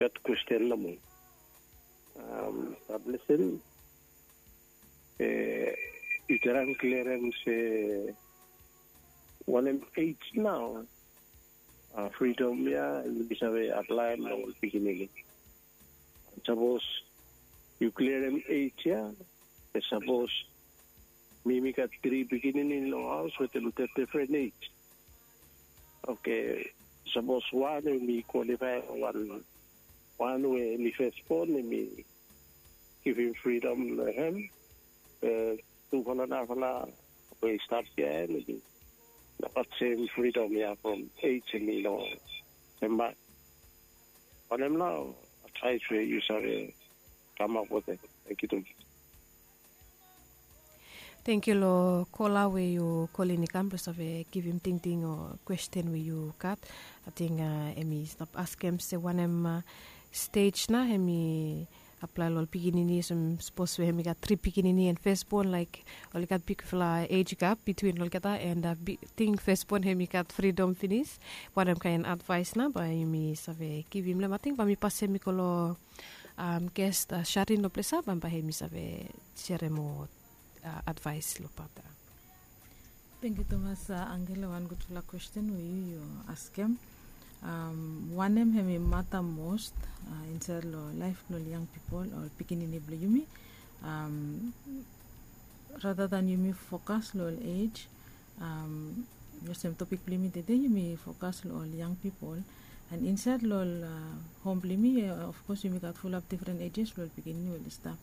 got question na mo. Establishing iterang clearance 1M8 now. Freedom ya bisa apply mo beginning. Suppose you clear M8 ya. Suppose Mimi got 3 beginning in law house with a different age. Okay, suppose one me qualify one way me first born me give him freedom him. Two pala we start here maybe dapat same freedom ya from age me no. But on them now I try to use come up with it. Thank you. Thank you lo kola where you call in the campus of give him ting or question where you cut. I think emi stop ask him say one stage na hemi apply lol pikinini some suppose we hemi got 3 pikinini and firstborn like all got big fly age gap between lol kata and think firstborn hemi got freedom finish what am kind advice na ba yumi save give him le mating pa mi passe mi kolo guest sharin lo plesa ba hemi save share mo advice lo pata. Thank you Thomas. Angela, one good question we you ask him. One name hemi matter most inside life no young people or beginning of yumi. Rather than yumi focus lo age, your same topic limited then yumi focus lo young people and inside lo home limi of course yumi got full of different ages lo beginning will start.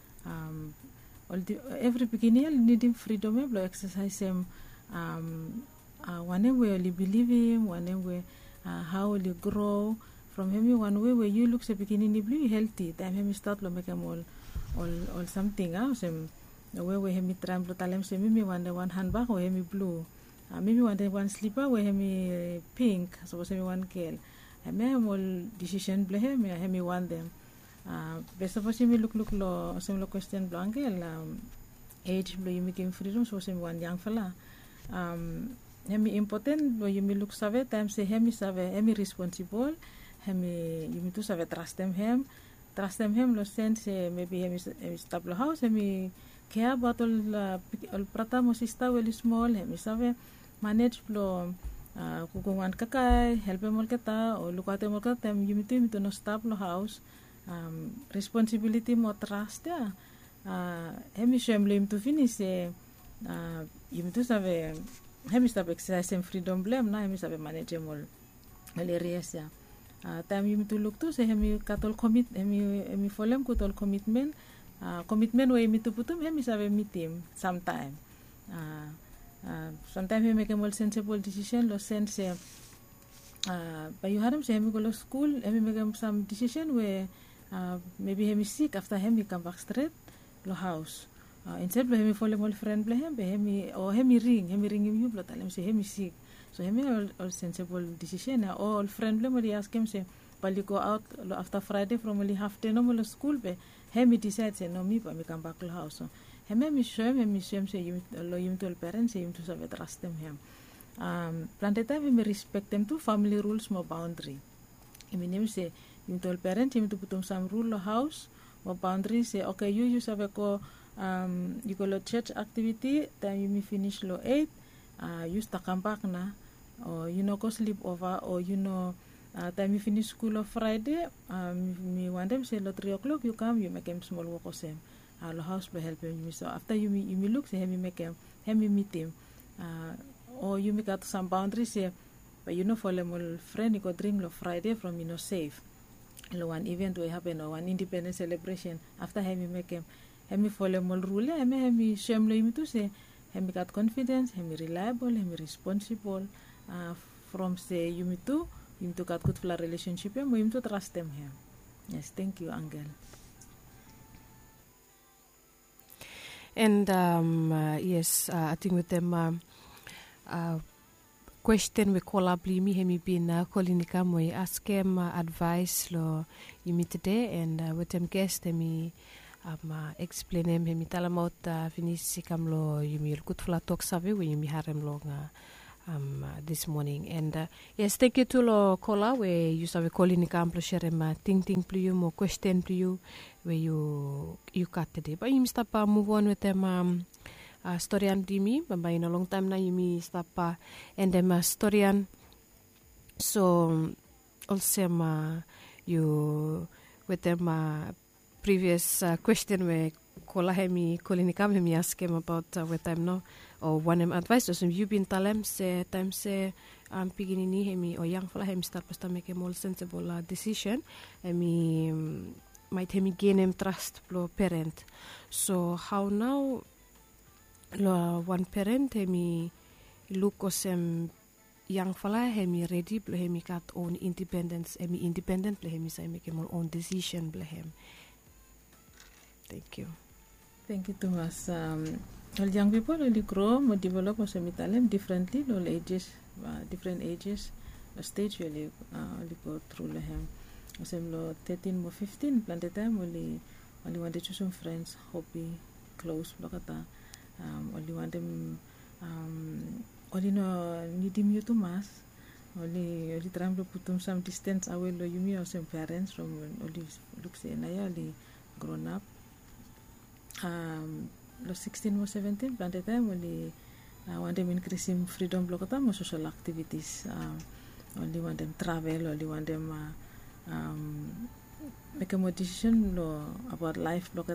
Every beginning needing freedom to exercise him one way you believe him, one way how will you grow from him one way where you look the beginning blue healthy then him start to make him all something else him the way where him try to tell him say maybe one handbag or him blue maybe one slipper where him pink suppose him one girl and me all decision play him one them best of us you look lo same lo question blank age lo you make him freedom so same one young fella hemi important lo you look save time say hemi save hemi responsible hemi you to save trust them him lo sense maybe hemi stable house hemi care about all prata mo sista well small hemi save manage lo kukungan kakai help mo kata o lukate mo kata you to no stable house responsibility mo trust ya hemi shame to finish you to save hemi stop exercise and freedom blame na hemi sabe manage mo areas ya time you to look to say hemi katol commit hemi follow ko tol commitment way mi to putum hemi sabe meet him sometime sometimes hemi make a more sensible decision lo sense but you haram say hemi go to school hemi make some decision where maybe hemi sick after hemi come back straight lo house instead hemi follow my friend hemi ring him you tell him say hemi sick so hemi all sensible decision all friend mo ask him say but you go out after Friday from only half day no mo school hemi decide say no me come back to house so hemi shame say you to parents say you to serve trust them him planted time hemi respect them to family rules mo boundary hemi name say you to parents him to put some rule lo house mo boundary say okay you have go you go to church activity then you may finish lo 8 you start come back na or go sleep over or time you finish school on Friday me want them say lo 3 o'clock you come you make them small work or same lo house will help you so after you me look say hemi make him meet him or you make out some boundaries say but for them friend you go drink lo Friday from safe lo one event will happen or one independence celebration after hemi make him hemi follow mol rule hemi shame lo you to say hemi got confidence hemi reliable hemi responsible from say you to got good for relationship you to trust them here. Yes, thank you Angel. And yes I think with them question we call up me hemi been kolinika mo ask him advice lo you today and with them guest hemi explain hemi talamot finish kam lo yumi good fla talk save we yumi harem lo nga this morning. And yes, thank you to lo kola where you save calling ni kamplo share ma ting plu mo question plu where you cut today. But you stop move on with them storyan dimi, but in a long time now you stop and them storyan. So also you with them previous question where kola hemi kolinikam hemi ask him about with them no or one advice so you been talem se time se piginini hemi or young fella hemi start to make a more sensible decision hemi might hemi gain him trust pro parent. So how now lo one parent hemi look osem young fella hemi ready blo hemi got own independence hemi independent blo hemi say make more own decision blo hem. Thank you. Thank you, Thomas. All young people only grow, more develop, or talent differently. All ages, different ages, a stage only go through them. Some 13 or 15, plenty time only want to choose some friends, hobby, close, look at that. Only want them, only no need him you to mass. Only trying to put them some distance away. You me or some parents from only look say na only grown up. 16 or 17 plenty time only want them increasing freedom block more social activities only want them travel only want them make a more decision about life block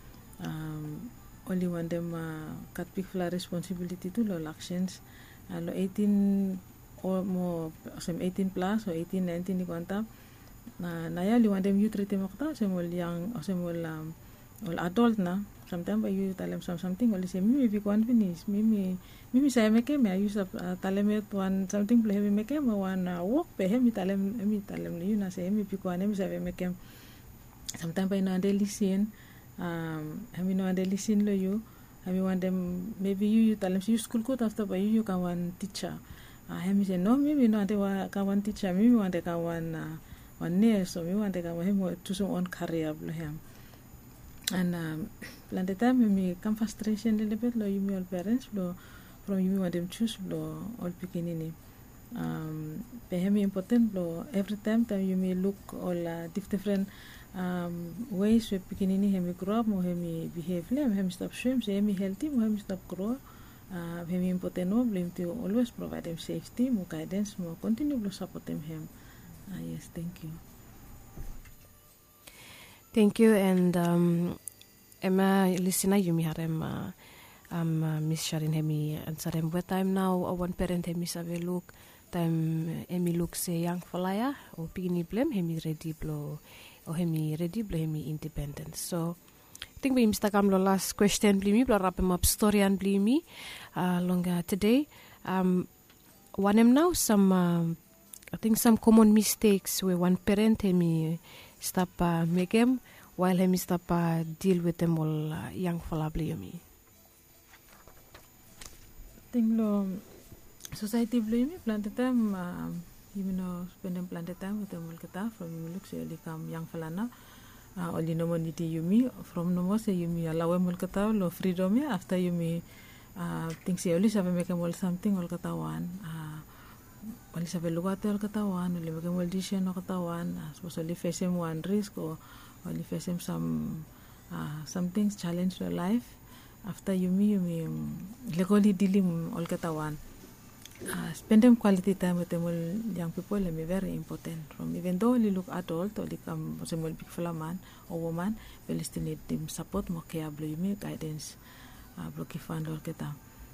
only want them cut big responsibility to lo actions 18 or more some 18 plus or 18 19 ni kwanta na ya li want them youth treat them some young or some all adult na sometimes you tell them something only say me if one finish me say make me I use tell them one something play me make me one walk pe me tell them you na say me pick one me say make sometimes I know they listen I know they listen lo you I want them maybe you tell them you school code after but you can one teacher me say no maybe no they can one teacher maybe want they can one nurse so me want they can one to some own career blo him. And plenty time me come frustration a little bit lo you me all parents lo from you want them choose lo all beginning me important lo every time you may look all different ways we beginning me grow up mo me behave me stop shame say me healthy mo me stop grow me important no blame to always provide them safety mo guidance mo continue to support them him. Yes, thank you. Thank you, and Emma, listener, you may have Miss Sharon hemi answerem with time now. One parent hemi save look time hemi look say young falaya or pigini blame hemi ready blow or hemi ready blow hemi independent. So I think we must come last question blimi blow wrap him up story and blimi longer today. One em now some I think some common mistakes where one parent hemi stop make them while hemi stop deal with them all young fella blimi. Think lo society blame plenty time you know spending plenty time with them all kata from you look say come young fella na only no money to you me from no more say you me allow them all kata lo freedom ya after you me think say only have make them all something all kata one only have look at all kata one only make them all decision all kata one suppose only face him one risk or only face him some things challenge your life after you me legally dealing all katawan spend them quality time with them all young people me very important from even though you look adult or become some big fella man or woman but still need them support more care blue me guidance blocky fund all kata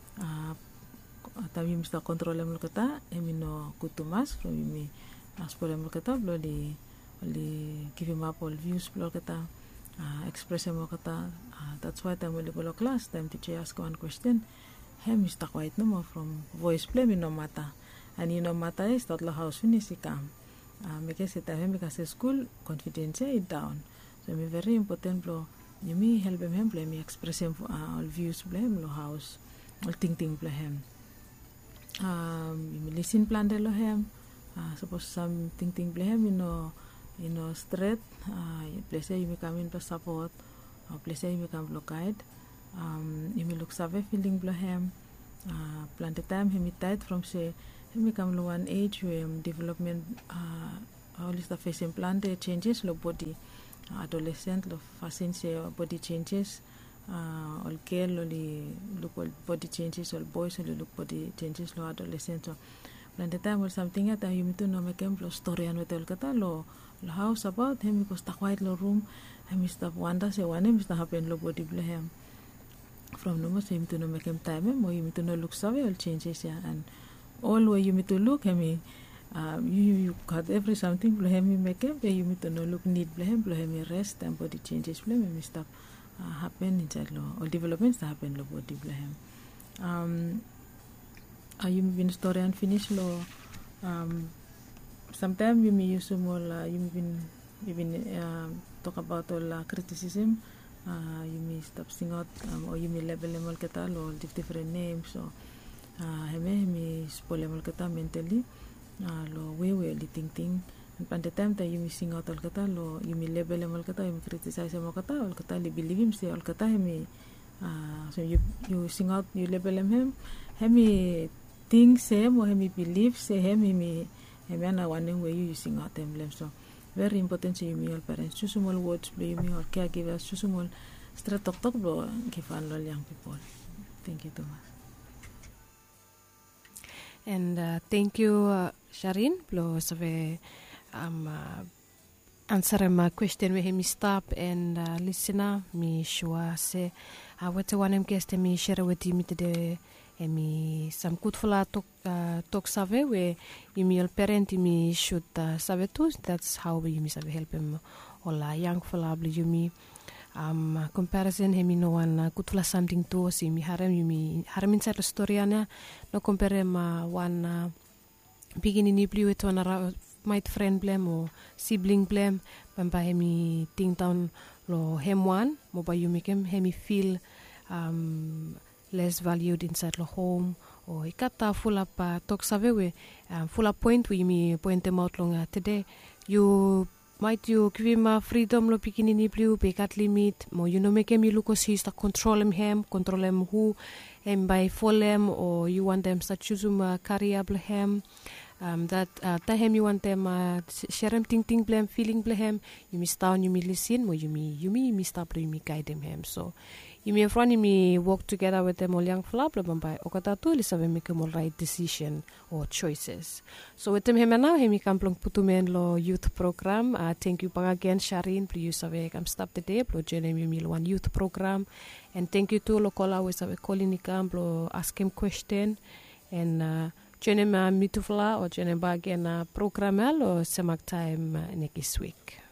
tabi mista control them kata no kutumas from me aspol them kata bloody only give him up all views blow kata express him kata that's why time we go class time teacher ask one question him is quiet no more from voice play me no matter and you know matter is that house finish come make it time because school confidence it down so me very important blow you me help him play me express him all views play him lo house all thing play him you listen plan de lo him suppose some thing play him you know straight place you may come in to support or place you may come block guide you may look save feeling blow him Plant the time hemi tight from say hemi come lo one age where development all the face implant changes lo body adolescent lo fasin say body changes all girl look body changes, all boys look body changes lo adolescent. So plant the time or something at you to know make lo story and hotel kata lo house about him because the quiet lo room hemi stop wonder say one him stop happen lo body blehem. From no most him to no make him time or you to no look survey all changes and all where you to look hemi you got every something hemi make him you to no look need hemi rest and body changes hemi stop happen inside lo or developments that happen lo body blehem. You been story and finish lo sometimes you may use more you been talk about all criticism. You may stop sing out or you may label them all kata or different names so hemi spoil them all kata mentally lo way li ting and by the time that you may sing out all kata lo you may label them all kata you may criticize them all kata li believe him say all kata hemi so you sing out you label them hemi think same or hemi believe say hemi ana one way you sing out them so very important to you all parents. Choose small words, you all caregivers. Choose small straight talk bro. Give all young people. Thank you, Thomas. And thank you, Sharin. Blo save answer my question we me stop and listener me sure say what one am guest me share with you today. Emi some good fula talk save we you all parent me should save too. That's how we me save help him all young fula bli you comparison hemi no one good fula something to see me harem you me harem inside the story ana no compare ma one beginning bli with one might friend blame or sibling blame bamba hemi ting down lo hem one mo ba you make him hemi feel less valued inside the home or ikata full up talk save full up point we me point them out long today you might you give him freedom lo pikinini blue bekat limit mo you know make him look as he's to control him who and by follow him or you want them to choose career him that tahem you want them share him ting blame feeling blame you miss down you me listen mo you me stop you me guide him so you may front me work together with them all young flap by okatatu lisave make all right decision or choices. So with them now hemi kamplong putumen lo youth program. Thank you pang again Sharin please save kam stop the day lo jenem you one youth program and thank you to lo kola we save calling ikam lo ask him question and jenem mitufla or jenem ba again program lo semak time next week.